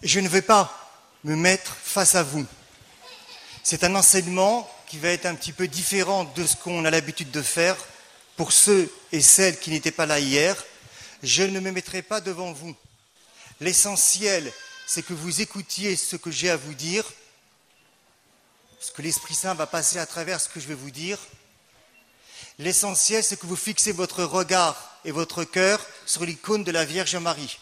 Je ne vais pas me mettre face à vous. C'est un enseignement qui va être un petit peu différent de ce qu'on a l'habitude de faire. Pour ceux et celles qui n'étaient pas là hier, je ne me mettrai pas devant vous. L'essentiel, c'est que vous écoutiez ce que j'ai à vous dire, parce que l'Esprit Saint va passer à travers ce que je vais vous dire. L'essentiel, c'est que vous fixez votre regard et votre cœur sur l'icône de la Vierge Marie.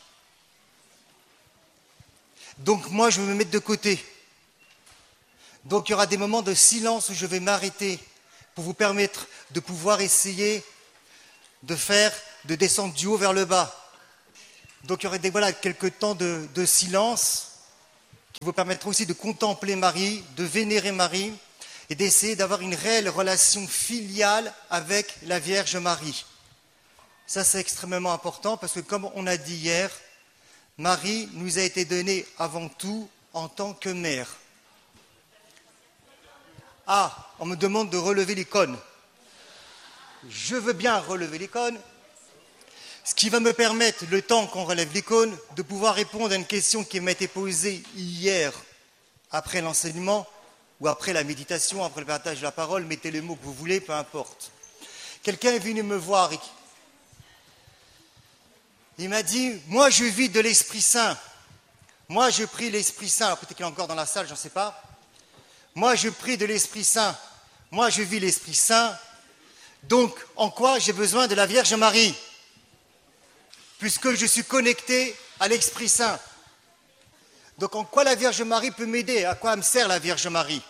Donc moi, je vais me mettre de côté. Donc il y aura des moments de silence où je vais m'arrêter pour vous permettre de pouvoir essayer de descendre du haut vers le bas. Donc il y aura quelques temps de silence qui vous permettront aussi de contempler Marie, de vénérer Marie et d'essayer d'avoir une réelle relation filiale avec la Vierge Marie. Ça, c'est extrêmement important parce que comme on a dit hier, Marie nous a été donnée avant tout en tant que mère. Ah, on me demande de relever l'icône. Je veux bien relever l'icône, ce qui va me permettre, le temps qu'on relève l'icône, de pouvoir répondre à une question qui m'a été posée hier, après l'enseignement, ou après la méditation, après le partage de la parole, mettez les mots que vous voulez, peu importe. Quelqu'un est venu me voir et il m'a dit, moi je vis de l'Esprit Saint. Moi je prie l'Esprit Saint. Alors peut-être qu'il est encore dans la salle, j'en sais pas. Moi je prie de l'Esprit Saint. Moi je vis l'Esprit Saint. Donc en quoi j'ai besoin de la Vierge Marie? Puisque je suis connecté à l'Esprit Saint. Donc en quoi la Vierge Marie peut m'aider? À quoi me sert la Vierge Marie?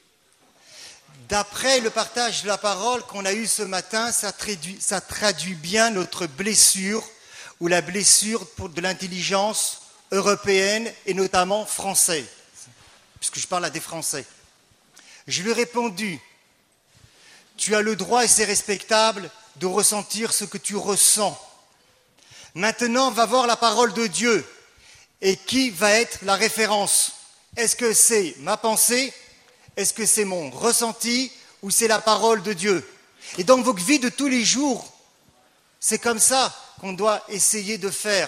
D'après le partage de la parole qu'on a eu ce matin, ça traduit bien notre blessure ou la blessure de l'intelligence européenne et notamment française, puisque je parle à des Français. Je lui ai répondu, tu as le droit et c'est respectable de ressentir ce que tu ressens. Maintenant, va voir la parole de Dieu. Et qui va être la référence? Est-ce que c'est ma pensée? Est-ce que c'est mon ressenti? Ou c'est la parole de Dieu? Et dans votre vie de tous les jours, c'est comme ça qu'on doit essayer de faire.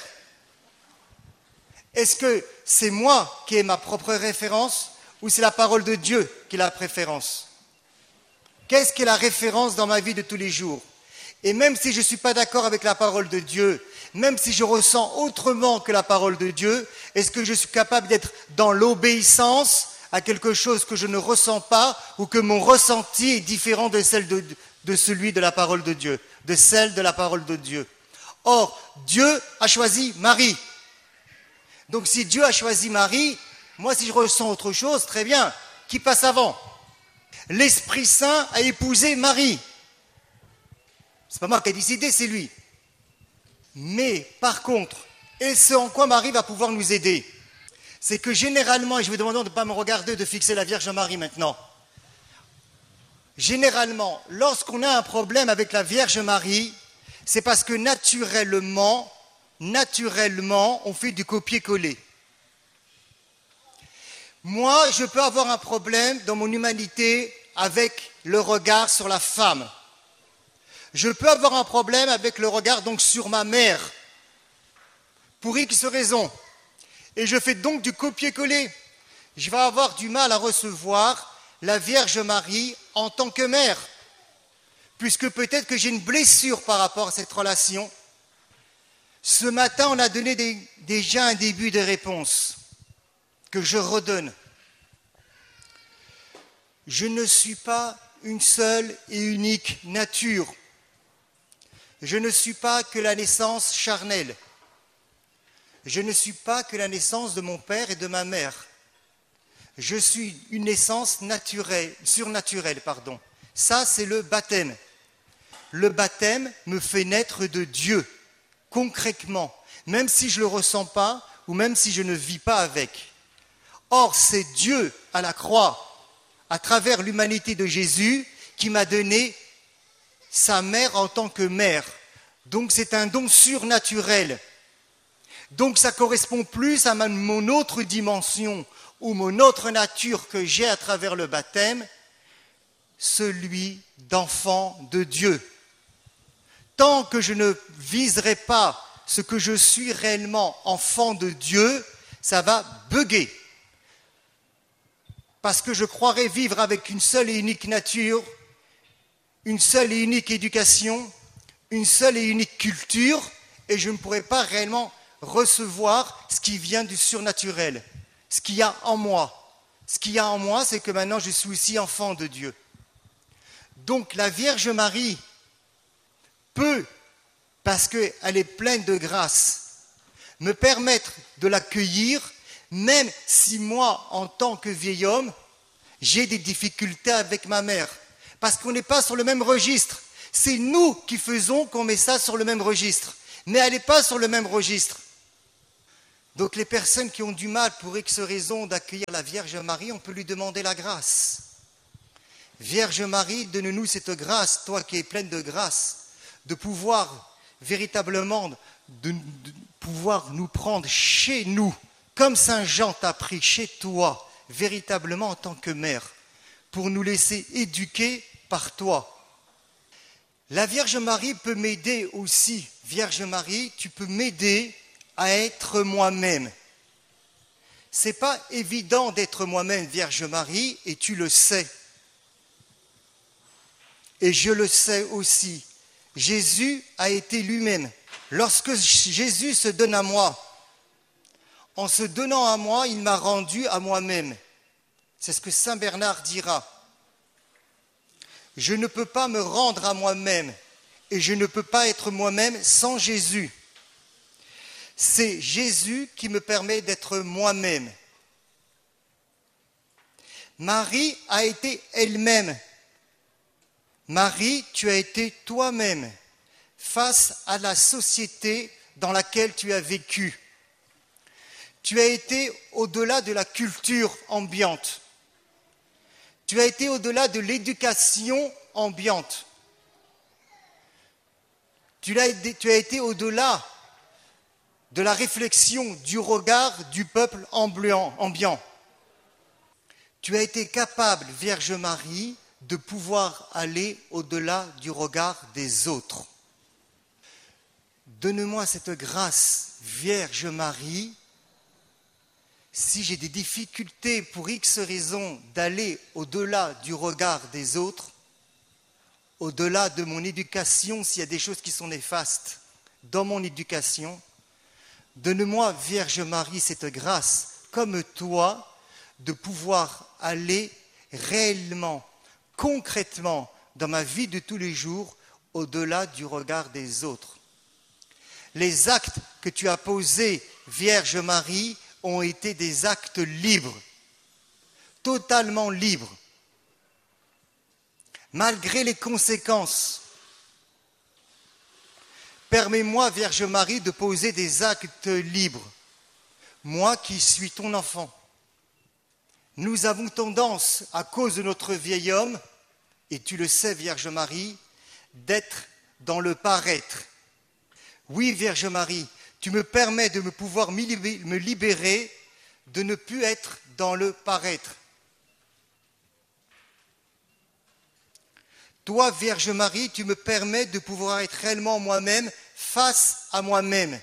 Est-ce que c'est moi qui ai ma propre référence? Ou c'est la parole de Dieu qui est la préférence? Qu'est-ce qui est la référence dans ma vie de tous les jours? Et même si je ne suis pas d'accord avec la parole de Dieu, même si je ressens autrement que la parole de Dieu, est-ce que je suis capable d'être dans l'obéissance à quelque chose que je ne ressens pas ou que mon ressenti est différent de celui de la parole de Dieu, de celle de la parole de Dieu? Or, Dieu a choisi Marie. Donc si Dieu a choisi Marie, moi si je ressens autre chose, très bien, qui passe avant? L'Esprit Saint a épousé Marie. C'est pas moi qui ai décidé, c'est lui. Mais par contre, et ce en quoi Marie va pouvoir nous aider, c'est que généralement, et je vous demande de ne pas me regarder, de fixer la Vierge Marie maintenant. Généralement, lorsqu'on a un problème avec la Vierge Marie, c'est parce que naturellement, on fait du copier-coller. Moi, je peux avoir un problème dans mon humanité avec le regard sur la femme. Je peux avoir un problème avec le regard donc sur ma mère, pour X raisons. Et je fais donc du copier-coller. Je vais avoir du mal à recevoir la Vierge Marie en tant que mère, puisque peut-être que j'ai une blessure par rapport à cette relation. Ce matin, on a donné déjà un début de réponse que je redonne. Je ne suis pas une seule et unique nature. Je ne suis pas que la naissance charnelle. Je ne suis pas que la naissance de mon père et de ma mère. Je suis une naissance surnaturelle. Ça, c'est le baptême. Le baptême me fait naître de Dieu, concrètement, même si je ne le ressens pas ou même si je ne vis pas avec. Or, c'est Dieu à la croix, à travers l'humanité de Jésus, qui m'a donné sa mère en tant que mère. Donc c'est un don surnaturel. Donc ça correspond plus à mon autre dimension ou mon autre nature que j'ai à travers le baptême, celui d'enfant de Dieu. Tant que je ne viserai pas ce que je suis réellement, enfant de Dieu, ça va bugger. Parce que je croirais vivre avec une seule et unique nature, une seule et unique éducation, une seule et unique culture, et je ne pourrais pas réellement recevoir ce qui vient du surnaturel, ce qu'il y a en moi. Ce qu'il y a en moi, c'est que maintenant je suis aussi enfant de Dieu. Donc la Vierge Marie peut, parce qu'elle est pleine de grâce, me permettre de l'accueillir, même si moi, en tant que vieil homme, j'ai des difficultés avec ma mère. Parce qu'on n'est pas sur le même registre. C'est nous qui faisons qu'on met ça sur le même registre. Mais elle n'est pas sur le même registre. Donc les personnes qui ont du mal pour X raison d'accueillir la Vierge Marie, on peut lui demander la grâce. Vierge Marie, donne-nous cette grâce, toi qui es pleine de grâce, de pouvoir véritablement, de pouvoir nous prendre chez nous, comme Saint Jean t'a pris chez toi, véritablement en tant que mère, pour nous laisser éduquer par toi. La Vierge Marie peut m'aider aussi. Vierge Marie, tu peux m'aider à être moi-même. C'est pas évident d'être moi-même, Vierge Marie, et tu le sais. Et je le sais aussi. Jésus a été lui-même. Lorsque Jésus se donne à moi, en se donnant à moi, il m'a rendu à moi-même. C'est ce que Saint Bernard dira. Je ne peux pas me rendre à moi-même et je ne peux pas être moi-même sans Jésus. C'est Jésus qui me permet d'être moi-même. Marie a été elle-même. Marie, tu as été toi-même face à la société dans laquelle tu as vécu. Tu as été au-delà de la culture ambiante. Tu as été au-delà de l'éducation ambiante. Tu as été au-delà de la réflexion, du regard du peuple ambiant. Tu as été capable, Vierge Marie, de pouvoir aller au-delà du regard des autres. Donne-moi cette grâce, Vierge Marie. Si j'ai des difficultés pour X raisons d'aller au-delà du regard des autres, au-delà de mon éducation, s'il y a des choses qui sont néfastes dans mon éducation, donne-moi, Vierge Marie, cette grâce, comme toi, de pouvoir aller réellement, concrètement, dans ma vie de tous les jours, au-delà du regard des autres. Les actes que tu as posés, Vierge Marie, ont été des actes libres, totalement libres, malgré les conséquences. Permets-moi, Vierge Marie, de poser des actes libres, moi qui suis ton enfant. Nous avons tendance, à cause de notre vieil homme, et tu le sais, Vierge Marie, d'être dans le paraître. Oui, Vierge Marie, tu me permets de pouvoir me libérer, de ne plus être dans le paraître. Toi, Vierge Marie, tu me permets de pouvoir être réellement moi-même face à moi-même,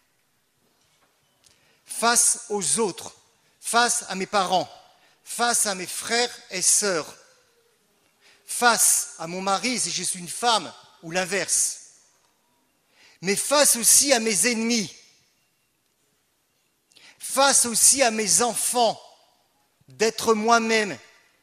face aux autres, face à mes parents, face à mes frères et sœurs, face à mon mari si je suis une femme ou l'inverse, mais face aussi à mes ennemis, face aussi à mes enfants, d'être moi-même.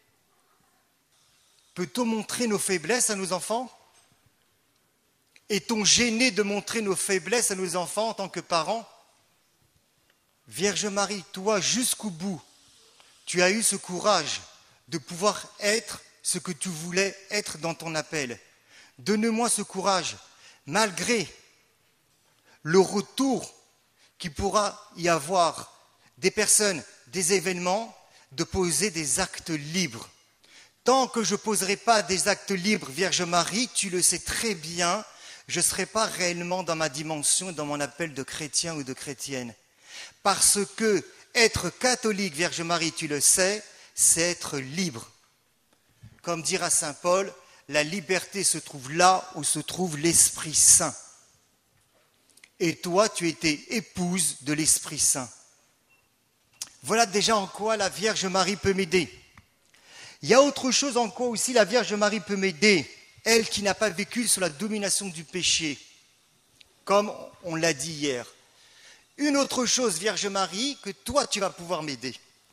Peut-on montrer nos faiblesses à nos enfants? Est-on gêné de montrer nos faiblesses à nos enfants en tant que parents? Vierge Marie, toi, jusqu'au bout, tu as eu ce courage de pouvoir être ce que tu voulais être dans ton appel. Donne-moi ce courage, malgré le retour qu'il pourra y avoir des personnes, des événements, de poser des actes libres. Tant que je ne poserai pas des actes libres, Vierge Marie, tu le sais très bien, je ne serai pas réellement dans ma dimension, dans mon appel de chrétien ou de chrétienne. Parce que être catholique, Vierge Marie, tu le sais, c'est être libre. Comme dira Saint Paul, la liberté se trouve là où se trouve l'Esprit Saint. Et toi, tu étais épouse de l'Esprit Saint. Voilà déjà en quoi la Vierge Marie peut m'aider. Il y a autre chose en quoi aussi la Vierge Marie peut m'aider, elle qui n'a pas vécu sous la domination du péché, comme on l'a dit hier. Une autre chose, Vierge Marie, que toi tu vas pouvoir m'aider.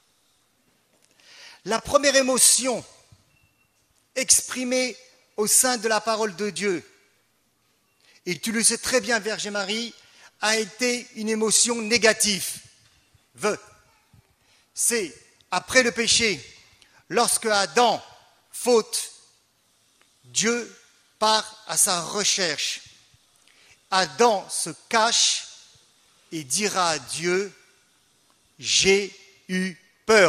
La première émotion exprimée au sein de la parole de Dieu, et tu le sais très bien, Vierge Marie, a été une émotion négative. C'est après le péché, lorsque Adam faute, Dieu part à sa recherche. Adam se cache et dira à Dieu, j'ai eu peur.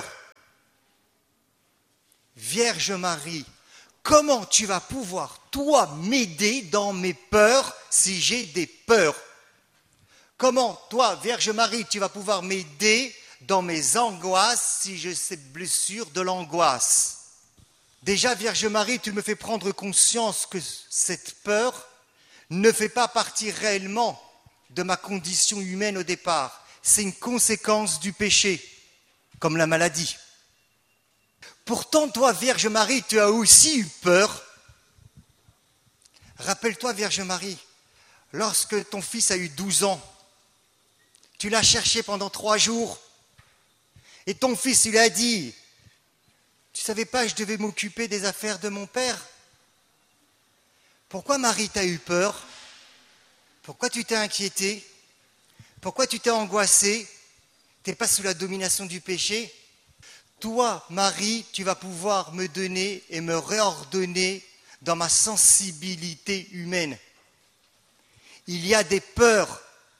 Vierge Marie, comment tu vas pouvoir, toi, m'aider dans mes peurs si j'ai des peurs? Comment, toi, Vierge Marie, tu vas pouvoir m'aider dans mes angoisses si j'ai cette blessure de l'angoisse? Déjà, Vierge Marie, tu me fais prendre conscience que cette peur ne fait pas partie réellement de ma condition humaine au départ. C'est une conséquence du péché, comme la maladie. Pourtant, toi, Vierge Marie, tu as aussi eu peur. Rappelle-toi, Vierge Marie, lorsque ton fils a eu 12 ans, tu l'as cherché pendant 3 jours, et ton fils, il a dit, tu ne savais pas que je devais m'occuper des affaires de mon père? Pourquoi, Marie, tu as eu peur? Pourquoi tu t'es inquiétée? Pourquoi tu t'es angoissée? Tu n'es pas sous la domination du péché? Toi, Marie, tu vas pouvoir me donner et me réordonner dans ma sensibilité humaine. Il y a des peurs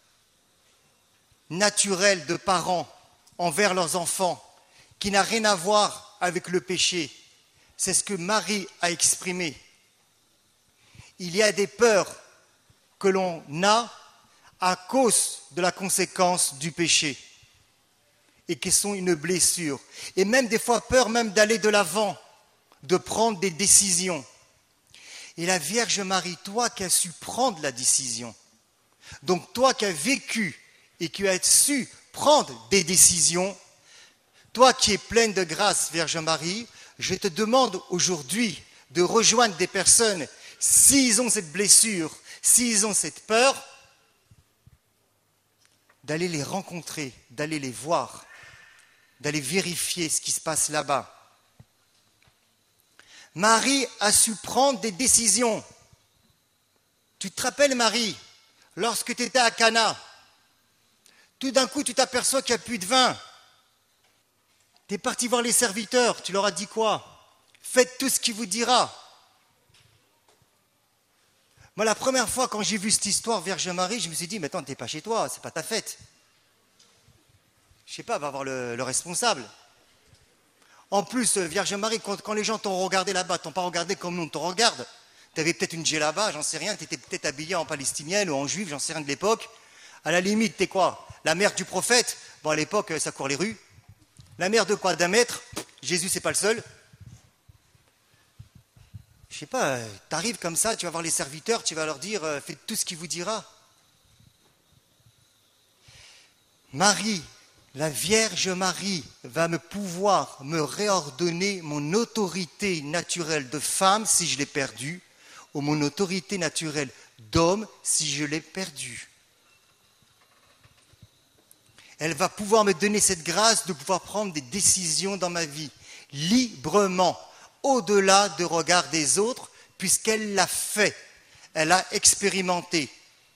naturelles de parents envers leurs enfants qui n'a rien à voir avec le péché. C'est ce que Marie a exprimé. Il y a des peurs que l'on a à cause de la conséquence du péché et qui sont une blessure. Et même des fois peur même d'aller de l'avant, de prendre des décisions. Et la Vierge Marie, toi qui as su prendre la décision, donc toi qui as vécu et qui as su prendre des décisions, toi qui es pleine de grâce, Vierge Marie, je te demande aujourd'hui de rejoindre des personnes, s'ils ont cette blessure, s'ils ont cette peur, d'aller les rencontrer, d'aller les voir, d'aller vérifier ce qui se passe là-bas. Marie a su prendre des décisions. Tu te rappelles, Marie, lorsque tu étais à Cana, tout d'un coup, tu t'aperçois qu'il n'y a plus de vin. Tu es parti voir les serviteurs, tu leur as dit quoi? Faites tout ce qu'il vous dira. Moi, la première fois, quand j'ai vu cette histoire, Vierge Marie, je me suis dit, mais attends, t'es pas chez toi, c'est pas ta fête. Je sais pas, va voir le responsable. En plus, Vierge Marie, quand les gens t'ont regardé là-bas, t'ont pas regardé comme nous on te regarde. T'avais peut-être une djellaba, j'en sais rien, t'étais peut-être habillée en palestinienne ou en juive, j'en sais rien de l'époque. À la limite, t'es quoi? La mère du prophète? Bon, à l'époque, ça court les rues. La mère de quoi? D'un maître? Jésus, c'est pas le seul. Je sais pas, t'arrives comme ça, tu vas voir les serviteurs, tu vas leur dire, faites tout ce qu'il vous dira. Marie, la Vierge Marie va me pouvoir me réordonner mon autorité naturelle de femme si je l'ai perdue, ou mon autorité naturelle d'homme si je l'ai perdue. Elle va pouvoir me donner cette grâce de pouvoir prendre des décisions dans ma vie, librement, au-delà du regard des autres, puisqu'elle l'a fait, elle a expérimenté.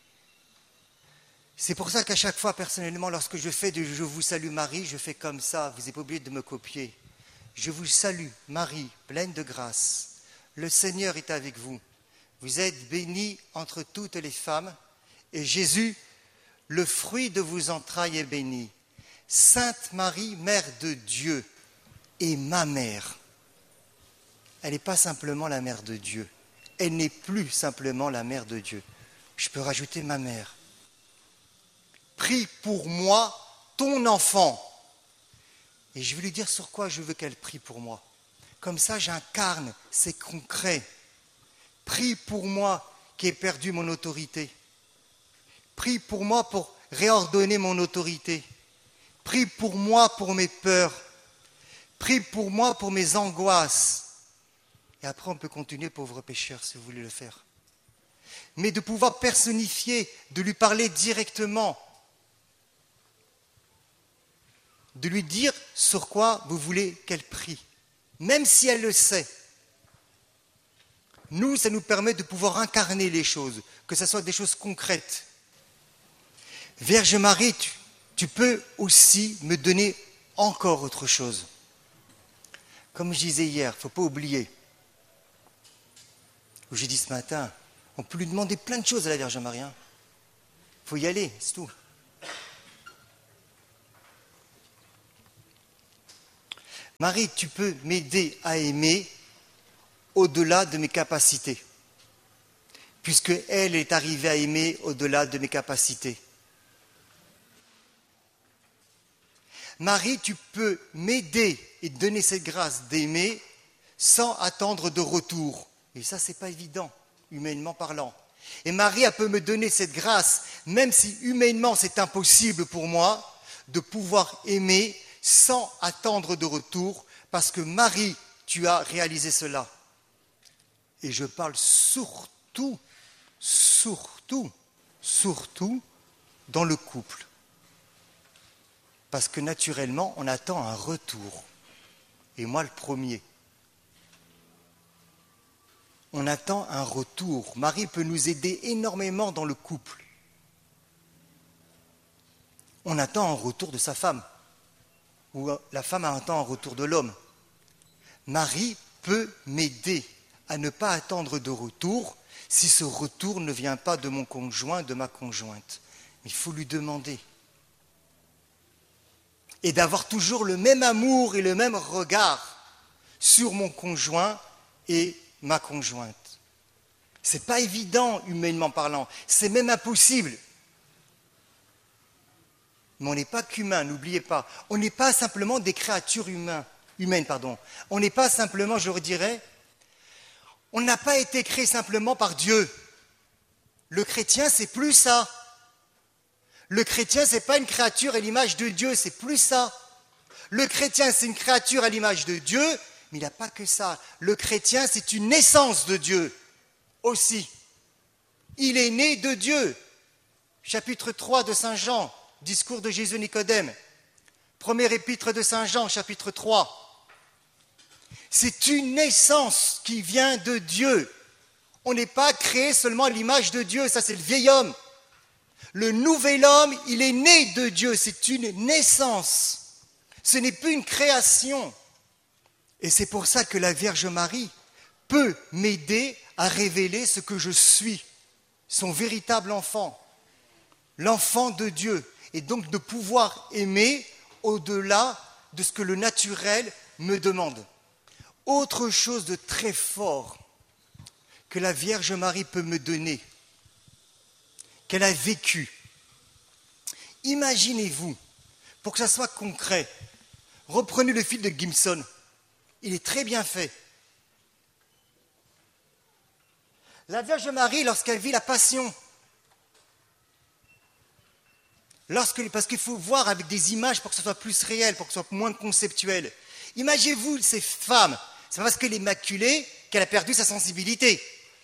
C'est pour ça qu'à chaque fois, personnellement, lorsque je fais du « Je vous salue Marie », je fais comme ça, vous n'êtes pas obligé de me copier. Je vous salue Marie, pleine de grâce. Le Seigneur est avec vous. Vous êtes bénie entre toutes les femmes, et Jésus, le fruit de vos entrailles, est béni. Sainte Marie, Mère de Dieu, et ma mère. Elle n'est pas simplement la mère de Dieu. Elle n'est plus simplement la mère de Dieu. Je peux rajouter ma mère. Prie pour moi, ton enfant. Et je vais lui dire sur quoi je veux qu'elle prie pour moi. Comme ça, j'incarne, c'est concret. Prie pour moi qui ai perdu mon autorité. Prie pour moi pour réordonner mon autorité. Prie pour moi pour mes peurs. Prie pour moi pour mes angoisses. Et après, on peut continuer, pauvre pécheur, si vous voulez le faire. Mais de pouvoir personnifier, de lui parler directement, de lui dire sur quoi vous voulez qu'elle prie, même si elle le sait. Nous, ça nous permet de pouvoir incarner les choses, que ce soit des choses concrètes. Vierge Marie, tu peux aussi me donner encore autre chose. Comme je disais hier, il ne faut pas oublier, ou j'ai dit ce matin, on peut lui demander plein de choses à la Vierge Marie. Il faut y aller, c'est tout. Marie, tu peux m'aider à aimer au-delà de mes capacités, puisque elle est arrivée à aimer au-delà de mes capacités. Marie, tu peux m'aider et donner cette grâce d'aimer sans attendre de retour. Et ça, c'est pas évident, humainement parlant. Et Marie, elle peut me donner cette grâce, même si humainement c'est impossible pour moi, de pouvoir aimer sans attendre de retour, parce que Marie, tu as réalisé cela. Et je parle surtout dans le couple. Parce que naturellement, on attend un retour. Et moi, le premier. On attend un retour. Marie peut nous aider énormément dans le couple. On attend un retour de sa femme. Ou la femme attend un retour de l'homme. Marie peut m'aider à ne pas attendre de retour si ce retour ne vient pas de mon conjoint, de ma conjointe. Mais il faut lui demander. Et d'avoir toujours le même amour et le même regard sur mon conjoint et ma conjointe. C'est pas évident, humainement parlant. C'est même impossible. Mais on n'est pas qu'humains, n'oubliez pas. On n'est pas simplement des créatures humaines. On n'est pas simplement, je dirais, on n'a pas été créé simplement par Dieu. Le chrétien, c'est plus ça. Le chrétien, ce n'est pas une créature à l'image de Dieu, c'est plus ça. Le chrétien, c'est une créature à l'image de Dieu, mais il n'a pas que ça. Le chrétien, c'est une naissance de Dieu aussi. Il est né de Dieu. Chapitre 3 de Saint Jean, discours de Jésus Nicodème. Premier épître de Saint Jean, chapitre 3. C'est une naissance qui vient de Dieu. On n'est pas créé seulement à l'image de Dieu, ça c'est le vieil homme. Le nouvel homme, il est né de Dieu, c'est une naissance. Ce n'est plus une création. Et c'est pour ça que la Vierge Marie peut m'aider à révéler ce que je suis, son véritable enfant, l'enfant de Dieu, et donc de pouvoir aimer au-delà de ce que le naturel me demande. Autre chose de très fort que la Vierge Marie peut me donner, qu'elle a vécu. Imaginez-vous, pour que ça soit concret, reprenez le film de Gibson. Il est très bien fait. La Vierge Marie, lorsqu'elle vit la Passion, parce qu'il faut voir avec des images pour que ce soit plus réel, pour que ce soit moins conceptuel. Imaginez-vous ces femmes, c'est parce qu'elle est immaculée qu'elle a perdu sa sensibilité.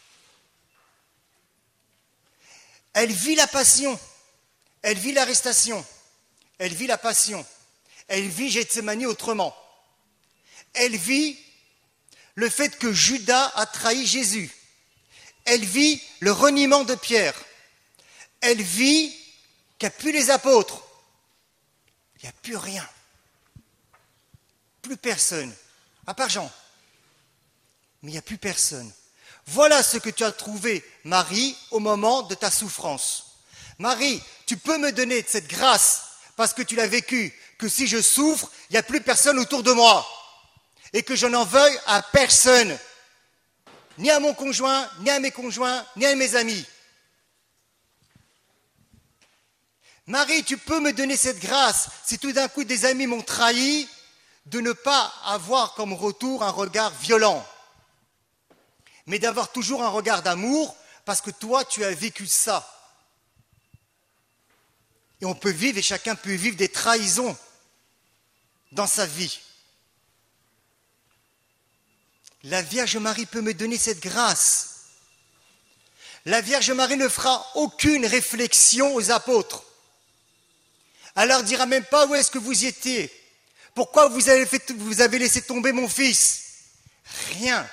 Elle vit la Passion, elle vit l'arrestation, elle vit la Passion, elle vit Gethsémani autrement. Elle vit le fait que Judas a trahi Jésus. Elle vit le reniement de Pierre. Elle vit qu'il n'y a plus les apôtres. Il n'y a plus rien. Plus personne, à part Jean. Mais il n'y a plus personne. Voilà ce que tu as trouvé, Marie, au moment de ta souffrance. Marie, tu peux me donner cette grâce, parce que tu l'as vécu, que si je souffre, il n'y a plus personne autour de moi. Et que je n'en veuille à personne. Ni à mon conjoint, ni à mes conjoints, ni à mes amis. Marie, tu peux me donner cette grâce, si tout d'un coup des amis m'ont trahi, de ne pas avoir comme retour un regard violent. Mais d'avoir toujours un regard d'amour, parce que toi, tu as vécu ça. Et on peut vivre, et chacun peut vivre des trahisons. dans sa vie. La Vierge Marie peut me donner cette grâce. La Vierge Marie ne fera aucune réflexion aux apôtres. Elle leur dira même pas où est-ce que vous y étiez. Pourquoi vous avez laissé tomber mon fils? Rien.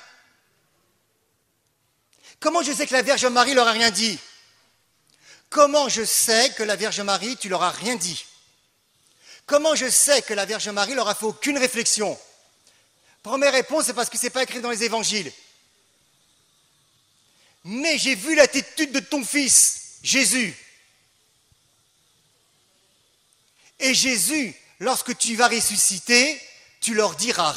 Comment je sais que la Vierge Marie leur a rien dit? Comment je sais que la Vierge Marie, tu leur as rien dit? Comment je sais que la Vierge Marie leur a fait aucune réflexion? Première réponse, c'est parce que ce n'est pas écrit dans les évangiles. Mais j'ai vu l'attitude de ton fils, Jésus. Et Jésus, lorsque tu vas ressusciter, tu leur diras